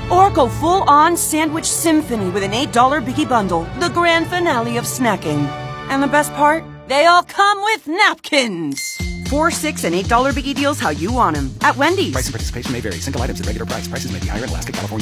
Or go full-on sandwich symphony with an $8 Biggie Bundle, the grand finale of snacking. And the best part? They all come with napkins! $4, $6, and $8 Biggie deals how you want them. At Wendy's. Price and participation may vary. Single items at regular price. Prices may be higher in Alaska, California,